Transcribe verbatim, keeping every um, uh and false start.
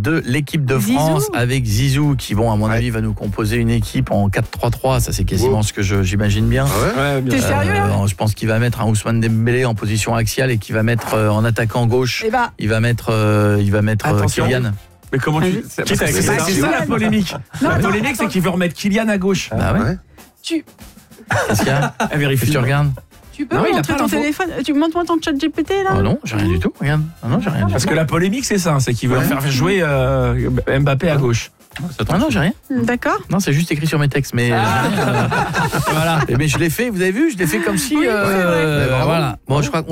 de l'équipe de Zizou. France avec Zizou qui, bon, à mon avis, va nous composer une équipe en quatre trois trois. Ça, c'est quasiment Wow. ce que je, j'imagine bien. Ah ouais Ouais, bien T'es sûr. sérieux, là Euh, je pense qu'il va mettre un Ousmane Dembélé en position axiale et qu'il va mettre euh, en attaquant gauche. Eh bah, Il va mettre, euh, il va mettre euh, Attention. Kylian. Mais comment tu. Vas-y. C'est Qui t'a c'est écrit ça, ça c'est ça la polémique. Non, La attends, polémique, c'est attends. qu'il veut remettre Kylian à gauche. Bah ouais. tu, Qu'est-ce qu'il y a À Qu'est-ce vérifier. que tu regardes? tu peux Non, me il a montrer pas ton l'info. téléphone. Tu montres-moi ton chat G P T, là. Oh non, j'ai rien du tout. Regarde. Ah non, j'ai rien du tout. Parce que la polémique, c'est ça, c'est qu'il veut Ouais. faire jouer euh, Mbappé à gauche. Ah non, j'ai rien. D'accord. Non, c'est juste écrit sur mes textes. Mais Ah. euh, voilà. Et mais je l'ai fait. Vous avez vu, je l'ai fait comme si. Oui, euh, c'est vrai. euh, voilà. Bon, je crois qu'on